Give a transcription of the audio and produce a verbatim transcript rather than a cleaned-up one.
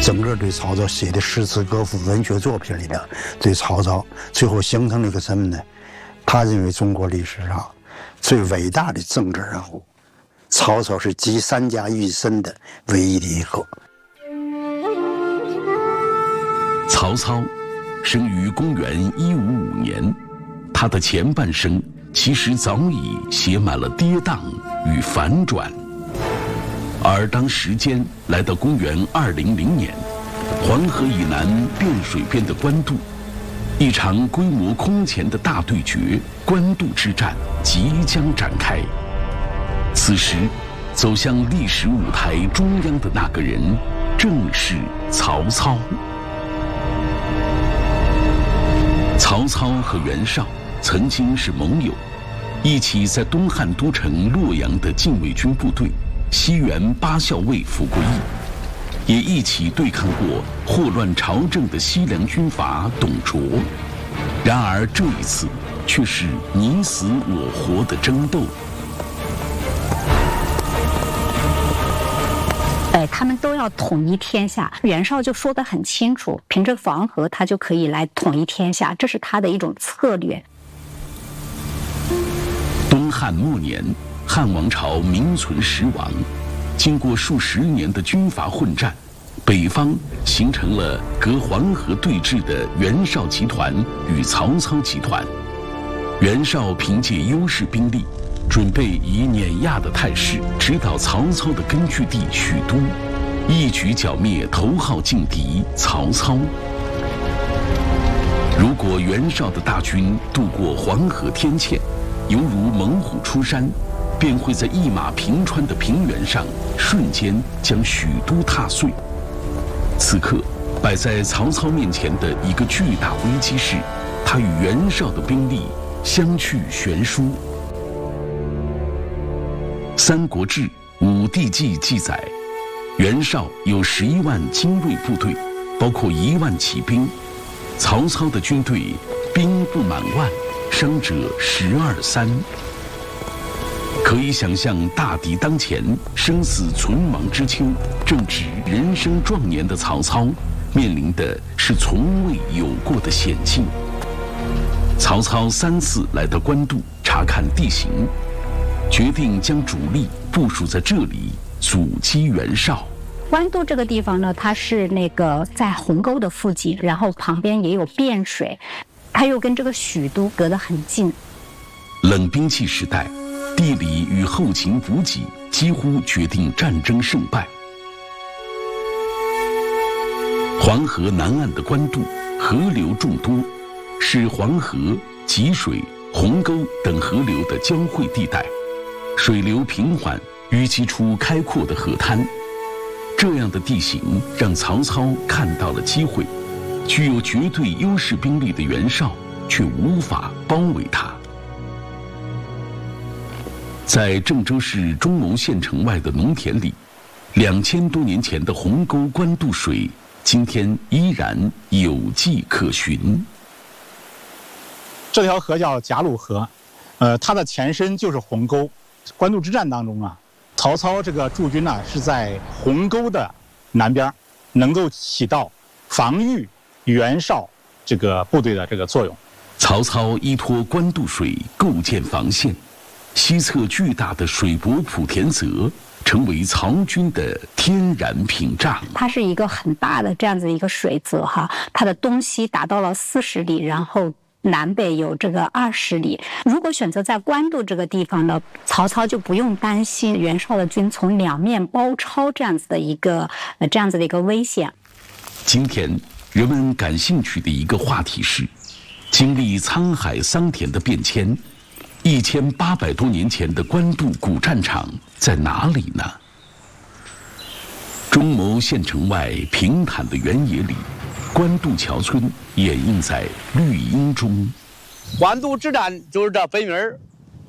整个对曹操写的诗词歌赋、文学作品里面，对曹操最后形成了一个什么呢？他认为中国历史上最伟大的政治人物，曹操是集三家于一身的唯一的一个。 曹操生于公元一五五年，他的前半生其实早已写满了跌宕与反转。而当时间来到公元二零零年，黄河以南汴水边的官渡，一场规模空前的大对决——官渡之战即将展开。此时，走向历史舞台中央的那个人，正是曹操。曹操和袁绍曾经是盟友，一起在东汉都城洛阳的禁卫军部队西原八校尉服过役，也一起对抗过祸乱朝政的西凉军阀董卓。然而这一次却是你死我活的争斗。 哎，他们都要统一天下。袁绍就说得很清楚，凭着黄河他就可以来统一天下，这是他的一种策略。 东汉末年，汉王朝名存实亡，经过数十年的军阀混战，北方形成了隔黄河对峙的袁绍集团与曹操集团。袁绍凭借优势兵力，准备以碾压的态势直捣曹操的根据地许都，一举剿灭头号劲敌曹操。如果袁绍的大军渡过黄河天堑，犹如猛虎出山，便会在一马平川的平原上瞬间将许都踏碎。此刻摆在曹操面前的一个巨大危机是，他与袁绍的兵力相去悬殊。《三国志·武帝纪》记载，袁绍有十一万精锐部队，包括一万骑兵；曹操的军队兵不满万，伤者十二三。可以想象，大敌当前，生死存亡之秋，正值人生壮年的曹操，面临的是从未有过的险境。曹操三次来到官渡查看地形，决定将主力部署在这里，阻击袁绍。 官渡这个地方呢，它是那个在鸿沟的附近，然后旁边也有汴水，它又跟这个许都隔得很近。 冷兵器时代，地理与后勤补给几乎决定战争胜败。黄河南岸的官渡，河流众多，是黄河、济水、鸿沟等河流的交汇地带，水流平缓，淤积出开阔的河滩。这样的地形让曹操看到了机会，具有绝对优势兵力的袁绍却无法包围他。在郑州市中牟县城外的农田里，两千多年前的鸿沟官渡水，今天依然有迹可循。 这条河叫贾鲁河，呃，它的前身就是鸿沟。官渡之战当中啊，曹操这个驻军呢、啊、是在鸿沟的南边，能够起到防御袁绍这个部队的这个作用。 曹操依托官渡水构建防线，西侧巨大的水泊莆田泽成为曹军的天然屏障。 它是一个很大的这样子一个水泽哈，它的东西达到了四十里，然后南北有这个二十里。如果选择在官渡这个地方呢，曹操就不用担心袁绍的军从两面包抄这样子的一个呃这样子的一个危险。 今天人们感兴趣的一个话题是，经历沧海桑田的变迁，一千八百多年前的官渡古战场在哪里呢？中牟县城外平坦的原野里，官渡桥村掩映在绿荫中。 官渡之战就是这本名，